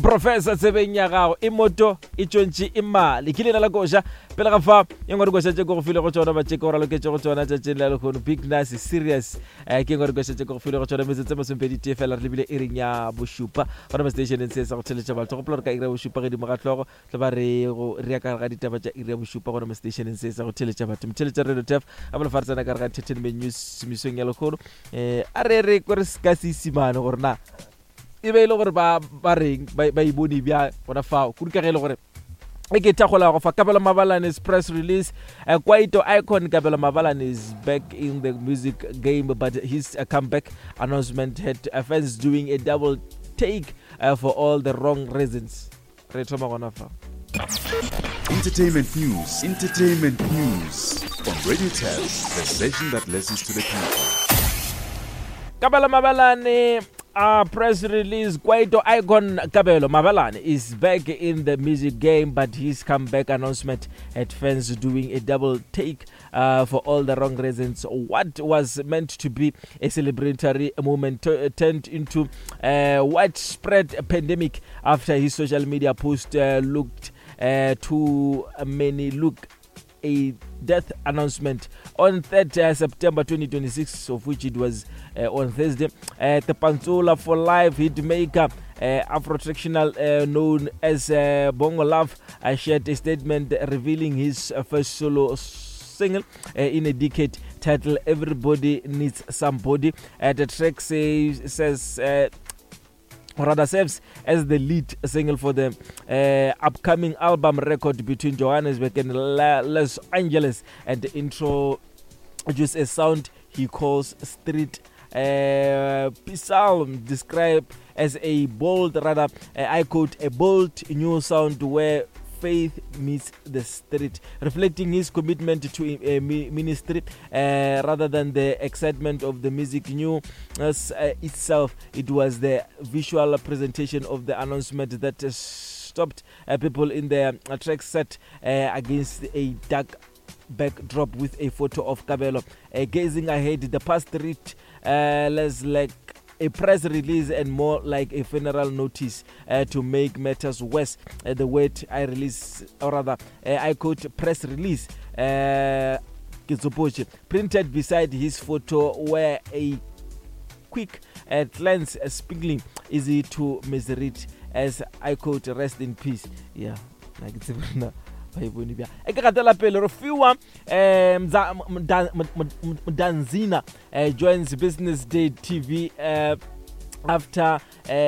Professor Sebenyagao imoto ichonchi imali kile na la gosha pela ga fa yengwa go setse go file go tsona ba tsheko ra loketse go tsona tsa tsela le go big nice serious ke ngwa go setse go file go tsona metse mo sempedi TFL re bile ering ya boshupa ba ba station se sa go tsheletsa ba tlo go plola ka ira boshupa ge di mo ga tlogo tla ba re go ria ka ga ditaba tsa ira boshupa go mo station se sa go tsheletsa batho mtsheletsa Radio TF a bla fartsana ka ga entertainment news misong ya lokolo a re go re ska sisimane gore na e be ile gore ba reng ba iboni bya bona fa ku ka gele gore e ke tagola go fa Kabelo Mabalane's press release Kwaito icon Kabelo Mabalane is back in the music game, but his comeback announcement had fans doing a double take for all the wrong reasons. Entertainment news on Radio Tab, the station that listens to the people. Kabelo Mabalane press release Kwaito icon Kabelo Mabalane is back in the music game, but his comeback announcement had fans doing a double take for all the wrong reasons. What was meant to be a celebratory moment turned into a widespread pandemic after his social media post looked too many a death announcement on 3rd September 2026, of which it was on Thursday. The Pantsula for Life hitmaker Afro-Tractional known as Bongo Love shared a statement revealing his first solo single in a decade titled Everybody Needs Somebody. The track serves as the lead single for the upcoming album record between Johannesburg and Los Angeles, and introduces a sound he calls street psalm, described as a bold, I quote, a bold new sound where faith meets the street, reflecting his commitment to ministry rather than the excitement of the music news itself. It was the visual presentation of the announcement that stopped people in their track set against a dark backdrop with a photo of Kabelo gazing ahead. The past read less like a press release and more like a funeral notice. To make matters worse, the word I release, or rather I quote, press release printed beside his photo were a quick glance speaking easy to misread as I quote, rest in peace. Yeah, like it's e ke gatela pele re fiwa Mdanzina joins Business Day TV after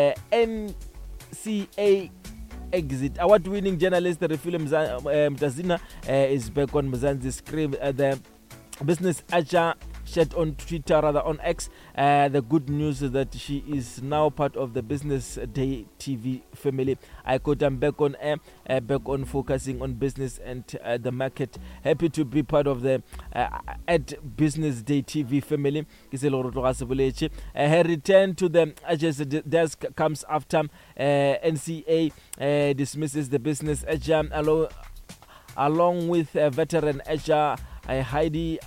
NCA exit. Award-winning journalist Refilwe Mdanzina is back on Mzansi Scream. The business archer shared on Twitter, rather on X, the good news is that she is now part of the Business Day TV family. I quote, I'm back on air, back on focusing on business and the market. Happy to be part of the at Business Day TV family. Her return to the Edge's desk comes after NCA dismisses the business edge along with veteran edge Heidi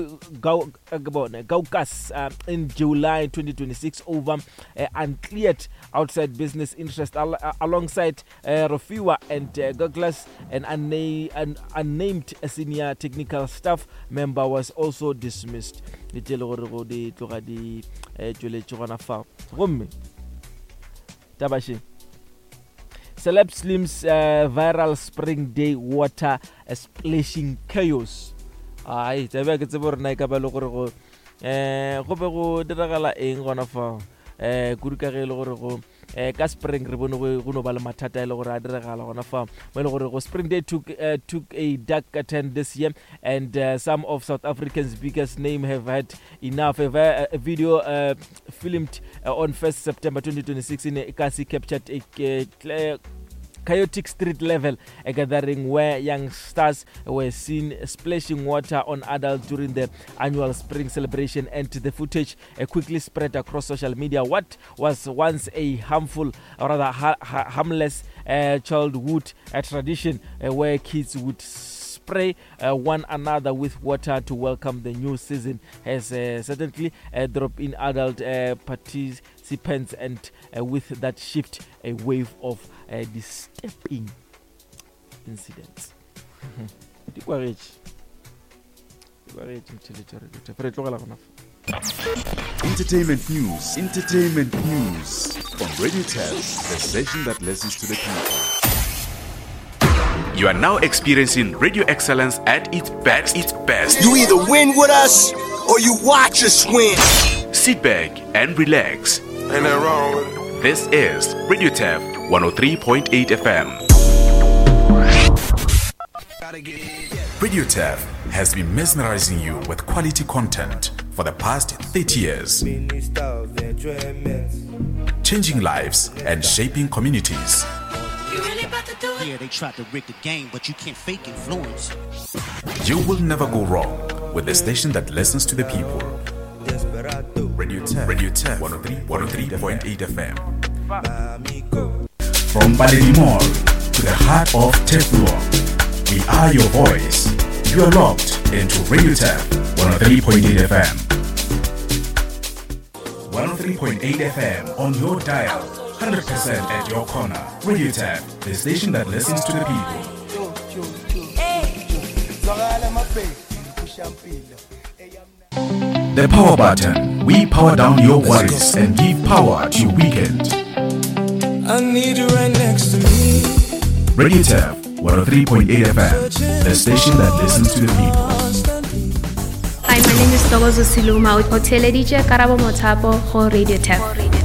Gaukas in July 2026 over uncleared outside business interest alongside Rofiwa and Douglas. An unnamed senior technical staff member was also dismissed. Celeb Slim's viral spring day water splashing chaos. Ai tsebe ke tsebo rena ka ba le gore go be go diragala eng gona fa kudu ka ge le gore go ka spring re bone go no ba le mathata ile gore a diragala gona fa mo ile gore go spring day took a dark turn this year, and some of South Africa's biggest name have had enough. A video filmed on 1st September 2026 in Ikasi captured a chaotic street level, a gathering where youngsters were seen splashing water on adults during the annual spring celebration, and the footage quickly spread across social media. What was once a harmful, or rather harmless childhood tradition where kids would spray one another with water to welcome the new season has certainly dropped in adult Sipens, and with that shift, a wave of disturbing incidents. Entertainment news on Radio Tab, the station that listens to the people. You are now experiencing radio excellence at its best. You either win with us or you watch us win. Sit back and relax. Ain't that wrong with it? This is Radio Tab 103.8 FM. Radio Tab has been mesmerizing you with quality content for the past 30 years, changing lives and shaping communities. Yeah, they tried to rig the game, but you can't fake influence. You will never go wrong with the station that listens to the people. Radio Tab 103.8 FM. From Baledi Mall to the heart of Teklo, we are your voice. You are locked into Radio Tab 103.8 FM. 103.8 FM on your dial, 100% at your corner. Radio Tab, the station that listens to the people. The power button. We power down your worries and give power to your weekend. I need you right next to me. Radio Tab 103.8 FM, the station that listens to the people. Hi, my name is Dogozo Siluma with Hotel DJ Karabo Motabo for Radio Tab.